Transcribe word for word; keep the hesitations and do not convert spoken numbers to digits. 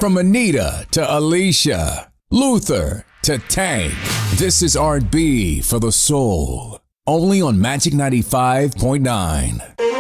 From Anita to Alicia, Luther to Tank, this is R and B for the soul. Only on Magic ninety-five point nine.